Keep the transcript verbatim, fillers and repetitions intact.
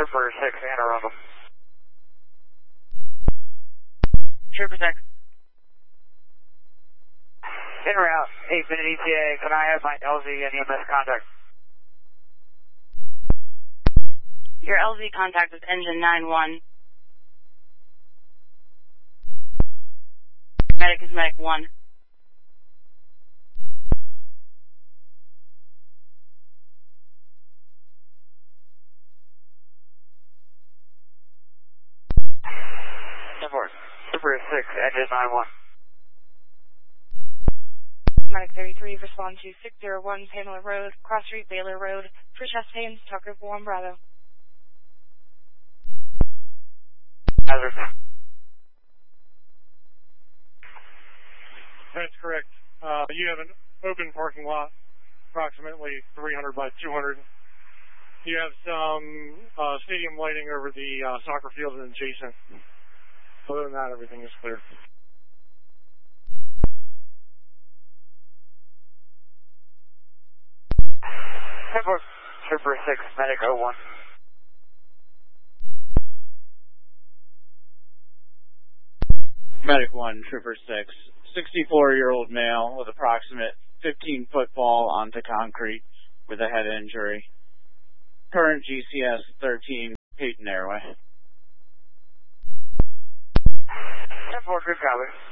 Trooper six, Anne Arundel. Trooper six. En route, eight minute E T A. Can I have my L Z and E M S contact? Your L Z contact is engine nine one. Medic is medic one. ten four. Trooper six, engine nine one. Medic thirty-three, respond to six zero one Pamela Road, Cross Street, Baylor Road, for chest pains, Tucker for one Bravo. Hazard. That's correct. Uh, you have an open parking lot, approximately three hundred by two hundred. You have some uh, stadium lighting over the uh, soccer field and adjacent. Other than that, everything is clear. ten four. Trooper six, medic oh one. Medic one, Trooper six, sixty-four-year-old male with approximate fifteen-foot fall onto concrete with a head injury. Current G C S thirteen, Peyton Airway. ten four, good copy.